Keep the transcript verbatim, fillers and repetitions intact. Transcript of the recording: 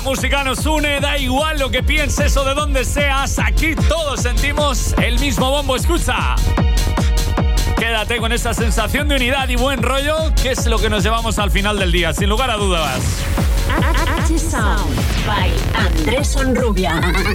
música nos une, da igual lo que pienses o de dónde seas, aquí todos sentimos el mismo bombo. Escucha. Quédate con esa sensación de unidad y buen rollo, que es lo que nos llevamos al final del día, sin lugar a dudas. H-Sound by Andrés Onrubia.